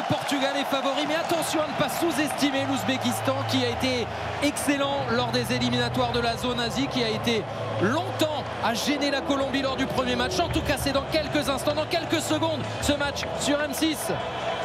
Portugal est favori, mais attention à ne pas sous-estimer l'Ouzbékistan qui a été excellent lors des éliminatoires de la zone Asie, qui a été longtemps à gêner la Colombie lors du premier match. En tout cas, c'est dans quelques instants, dans quelques secondes, ce match sur M6.